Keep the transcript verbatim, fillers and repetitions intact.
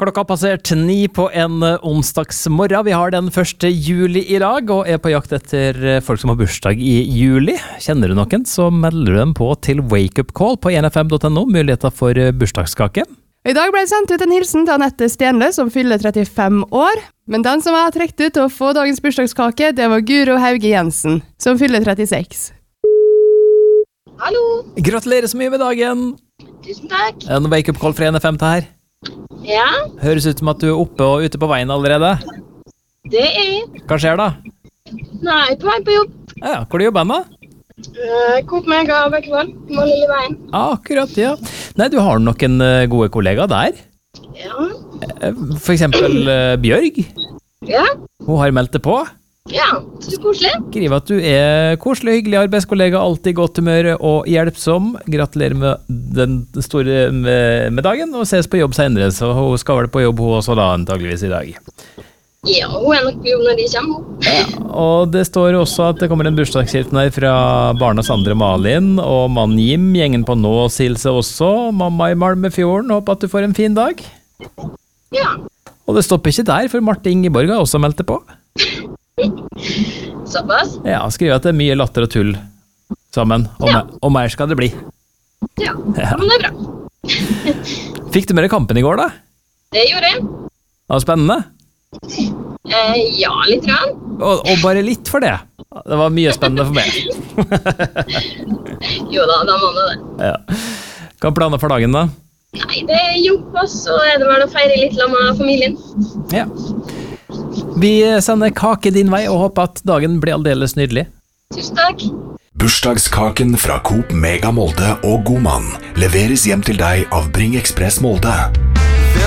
Klokka har passert ni på en onsdagsmorgen. Vi har den første juli i dag, og er på jakt etter folk som har bursdag i juli. Kjenner du noen, så melder du dem på til Wake Up Call på n f m punktum n o, muligheter for bursdagskake. I dag ble det sendt ut en hilsen til Annette Stenle, som fyller trettifem år. Men den som har trekt ut til å få dagens bursdagskake, det var Guro Hauge Jensen, som fyller trettiseks. Hallo! Gratulerer så mye med dagen! Tusen takk! En Wake Up Call fra n f m til her. Ja, Høres ut som at du er oppe og ute på veien allerede. det er jeg. Hva skjer da? Nei, på vei på jobb. Ja, hvor du jobber hen da? Uh, Coop Mega og Bekkvoll, på lille veien. Akkurat, ja. Nei, du har noen eh, gode kollegaer der. Ja, Eh, For eksempel eh, Bjørg. ja, Hun har meldt det på. ja, så koselig. Skriver at du er koselig, hyggelig arbeidskollega, alltid godt humør og hjelpsom. Gratulerer med den store med, med dagen, og ses på jobb senere. Så hun skal vel på jobb hun også da, antageligvis i dag. Ja, hun er nok på jobb når de kommer. Og det står også at det kommer en bursdagshilsen her fra barna Sandre og Malin, og mann Jim, gjengen på nå, Silse også, mamma i Malmefjorden. Håper at du får en fin dag. Ja, Og det stopper ikke der, for Marte Ingeborg har også meldt det på. såpass. Ja, skriver at det er mye latter og tull sammen, og, Ja. mer, og mer skal det bli. Ja, men det er bra. Fikk du med deg kampen i går da? Det gjorde jeg. Det var spennende. Eh, ja, litt grann. Og, og bare litt for det. Det var mye spennende for meg. Jo da, da må det det. Ja. Hva er planer for dagen da? Nei, det er jobb, og så er det vel å feire litt sammen med familien. Ja. Vi sender kake din vei og håper at dagen blir aldeles nydelig. Tusen takk. Bursdagskaken fra Coop Mega Molde og Godmann leveres hjem til deg av Bring Express Molde.